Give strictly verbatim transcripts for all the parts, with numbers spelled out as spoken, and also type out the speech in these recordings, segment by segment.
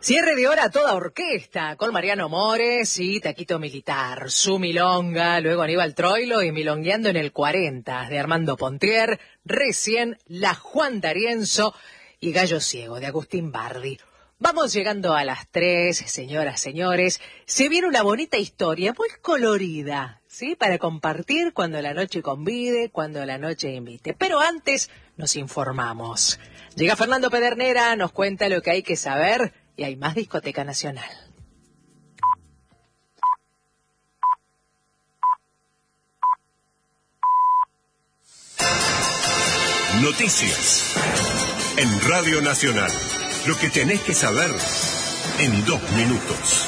Cierre de hora a toda orquesta, con Mariano Mores y Taquito Militar, su milonga, luego Aníbal Troilo y Milongueando en el cuarenta, de Armando Pontier, recién La Juan D'Arienzo y Gallo Ciego, de Agustín Bardi. Vamos llegando a las tres, señoras, señores. Se viene una bonita historia, muy colorida, ¿sí? Para compartir cuando la noche convide, cuando la noche invite. Pero antes nos informamos. Llega Fernando Pedernera, nos cuenta lo que hay que saber y hay más Discoteca Nacional. Noticias en Radio Nacional. Lo que tenés que saber en dos minutos.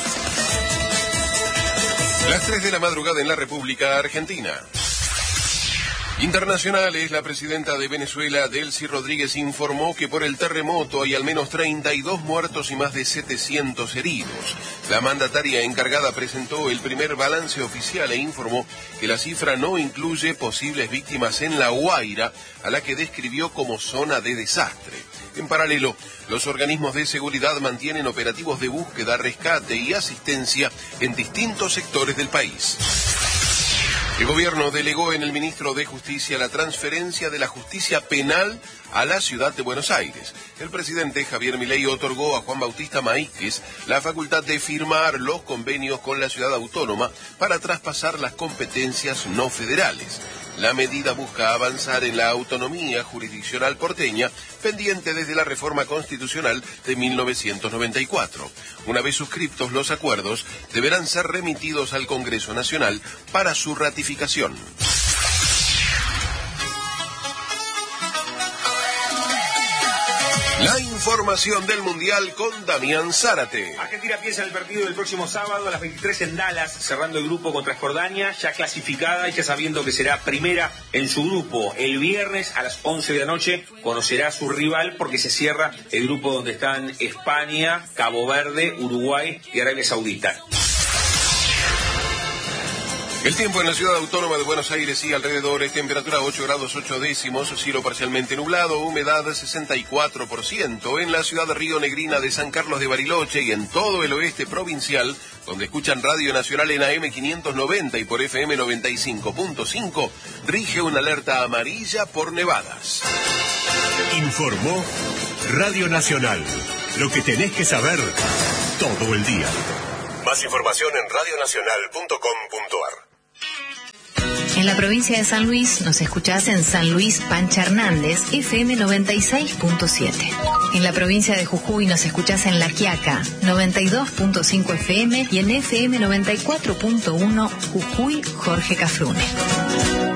Las tres de la madrugada en la República Argentina. Internacionales, la presidenta de Venezuela, Delcy Rodríguez, informó que por el terremoto hay al menos treinta y dos muertos y más de setecientos heridos. La mandataria encargada presentó el primer balance oficial e informó que la cifra no incluye posibles víctimas en La Guaira, a la que describió como zona de desastre. En paralelo, los organismos de seguridad mantienen operativos de búsqueda, rescate y asistencia en distintos sectores del país. El gobierno delegó en el ministro de Justicia la transferencia de la justicia penal a la ciudad de Buenos Aires. El presidente Javier Milei otorgó a Juan Bautista Maíquez la facultad de firmar los convenios con la ciudad autónoma para traspasar las competencias no federales. La medida busca avanzar en la autonomía jurisdiccional porteña, pendiente desde la reforma constitucional de mil novecientos noventa y cuatro. Una vez suscriptos los acuerdos, deberán ser remitidos al Congreso Nacional para su ratificación. La información del Mundial con Damián Zárate. Argentina piensa en el partido del próximo sábado a las veintitrés en Dallas, cerrando el grupo contra Jordania, ya clasificada y ya sabiendo que será primera en su grupo. El viernes a las once de la noche conocerá a su rival porque se cierra el grupo donde están España, Cabo Verde, Uruguay y Arabia Saudita. El tiempo en la ciudad autónoma de Buenos Aires y alrededores, temperatura ocho grados ocho décimos, cielo parcialmente nublado, humedad sesenta y cuatro por ciento. En la ciudad rionegrina de San Carlos de Bariloche y en todo el oeste provincial, donde escuchan Radio Nacional en A M quinientos noventa y por F M noventa y cinco punto cinco, rige una alerta amarilla por nevadas. Informó Radio Nacional. Lo que tenés que saber todo el día. Más información en radio nacional punto com punto ar. En la provincia de San Luis nos escuchás en San Luis Pancha Hernández, F M noventa y seis punto siete. En la provincia de Jujuy nos escuchás en La Quiaca, noventa y dos punto cinco F M y en F M noventa y cuatro punto uno Jujuy Jorge Cafrune.